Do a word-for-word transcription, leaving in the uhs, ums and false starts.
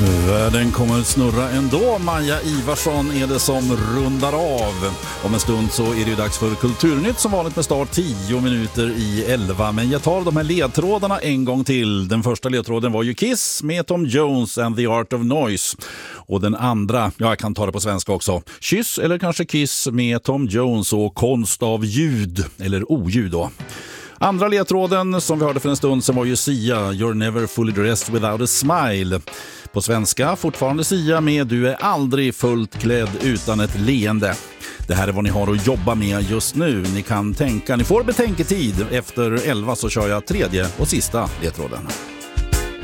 Världen kommer snurra ändå. Maja Ivarsson är det som rundar av. Om en stund så är det ju dags för Kulturnytt som vanligt med start tio minuter i elva. Men jag tar de här ledtrådarna en gång till. Den första ledtråden var ju Kiss med Tom Jones and the Art of Noise. Och den andra, ja jag kan ta det på svenska också. Kyss eller kanske Kiss med Tom Jones och konst av ljud, eller oljud då. Andra ledtråden som vi hörde för en stund sedan var ju Sia, You're never fully dressed without a smile. På svenska fortfarande Sia med Du är aldrig fullt klädd utan ett leende. Det här är vad ni har att jobba med just nu. Ni kan tänka, ni får betänketid. Efter elva så kör jag tredje och sista ledtråden.